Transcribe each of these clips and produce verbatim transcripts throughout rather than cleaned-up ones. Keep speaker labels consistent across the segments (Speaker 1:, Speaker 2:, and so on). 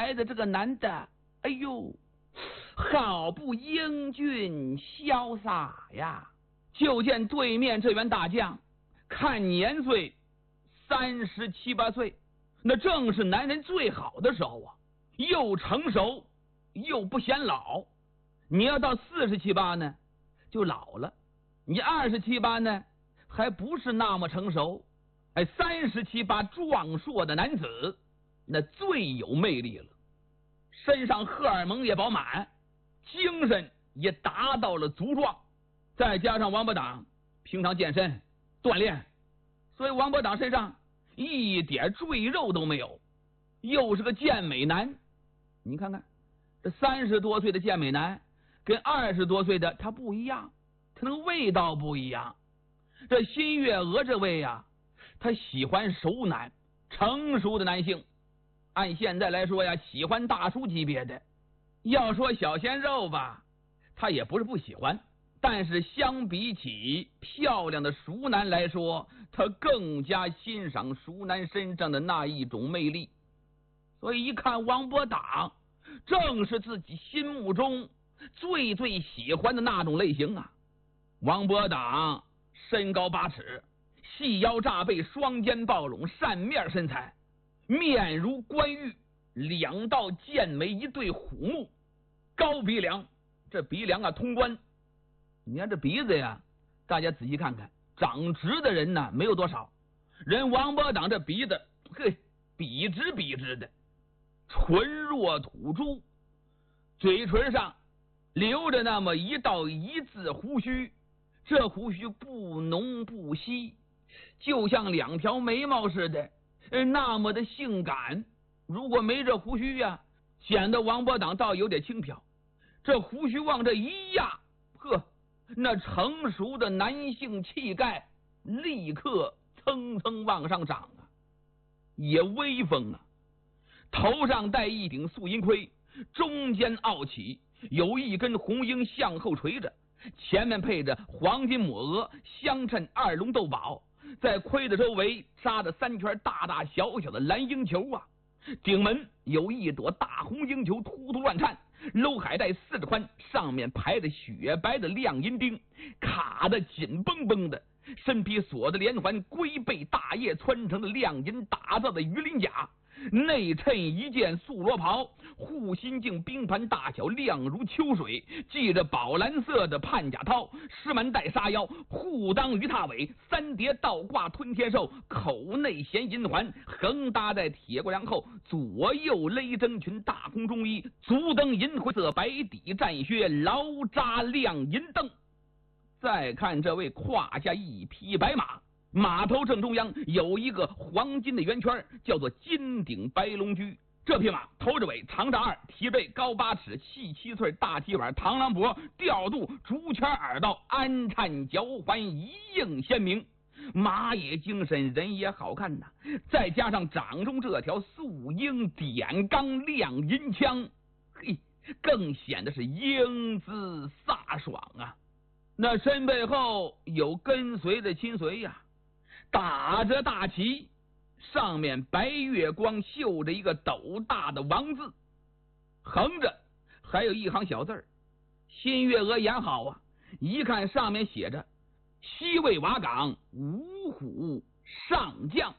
Speaker 1: 来的这个男的，哎呦，好不英俊潇洒呀！就见对面这员大将，看年岁三十七八岁，那正是男人最好的时候啊，又成熟又不显老。你要到四十七八呢，就老了；你二十七八呢，还不是那么成熟。哎，三十七八壮硕的男子，那最有魅力了，身上荷尔蒙也饱满，精神也达到了足壮，再加上王伯党平常健身锻炼，所以王伯党身上一点赘肉都没有，又是个健美男。你看看这三十多岁的健美男跟二十多岁的他不一样，他那个味道不一样。这新月娥这位呀、啊，他喜欢熟男，成熟的男性。按现在来说呀，喜欢大叔级别的。要说小鲜肉吧，他也不是不喜欢，但是相比起漂亮的熟男来说，他更加欣赏熟男身上的那一种魅力。所以一看王伯党，正是自己心目中最最喜欢的那种类型啊。王伯党身高八尺，细腰炸背，双肩抱拢，扇面身材，面如冠玉，两道剑眉，一对虎目，高鼻梁，这鼻梁啊通关。你看这鼻子呀，大家仔细看看，长直的人呢没有多少，人王伯党这鼻子，嘿，笔直笔直的，唇若吐珠，嘴唇上留着那么一道一字胡须，这胡须不浓不稀，就像两条眉毛似的，那么的性感。如果没这胡须呀、啊，显得王伯党倒有点轻佻。这胡须往这一压，呵，那成熟的男性气概立刻蹭蹭往上涨啊，也威风啊。头上戴一顶素银盔，中间傲起，有一根红缨向后垂着，前面配着黄金抹额，相衬二龙斗宝，在盔的周围扎着三圈大大小小的蓝鹰球啊。顶门有一朵大红鹰球突突乱颤，镂海带四指宽，上面排着雪白的亮银钉，卡得紧绷绷的，身披锁的连环龟背大叶穿成的亮银打造的鱼鳞甲，内衬一件素罗袍，护心镜冰盘大小，亮如秋水，系着宝蓝色的判甲套，狮门带沙腰，护裆鱼踏尾，三叠倒挂吞天兽，口内衔银环，横搭在铁骨梁后，左右勒针裙，大红中衣，足蹬银灰色白底战靴，劳扎亮银蹬。再看这位胯下一匹白马，马头正中央有一个黄金的圆圈，叫做金顶白龙驹。这匹马头着尾，长丈二，蹄背高八尺，细七寸，大蹄板，螳螂脖，吊肚，竹圈耳道，安颤脚环，一应鲜明。马也精神，人也好看呐，再加上掌中这条素鹰点钢亮银枪，嘿，更显得是英姿飒爽啊。那身背后有跟随的亲随呀、啊，打着大旗，上面白月光绣着一个斗大的王字，横着还有一行小字儿。新月娥眼好啊，一看上面写着西魏瓦岗五虎上将。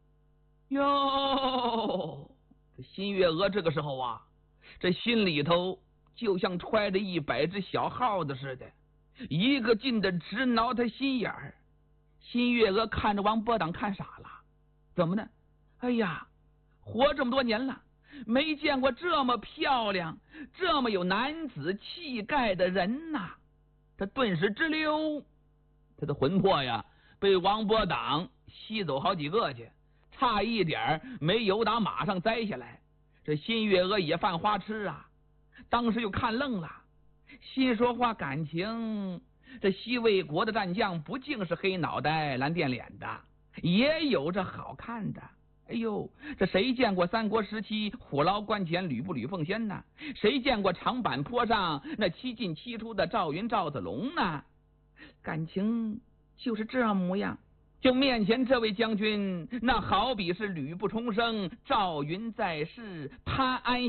Speaker 1: 哟，这新月娥这个时候啊，这心里头就像揣着一百只小耗子似的，一个劲的直挠他心眼儿。新月娥看着王伯党看傻了，怎么呢？哎呀，活这么多年了，没见过这么漂亮这么有男子气概的人呐、啊！他顿时直溜，他的魂魄呀被王伯党吸走好几个去，差一点没由打马上栽下来。这新月娥也犯花痴啊，当时就看愣了，心说话感情，这西魏国的战将不净是黑脑袋蓝电脸的，也有这好看的。哎呦，这谁见过三国时期虎牢关前吕布吕奉先呢？谁见过长坂坡上那七进七出的赵云赵子龙呢？感情就是这模样。就面前这位将军，那好比是吕布重生，赵云在世，潘安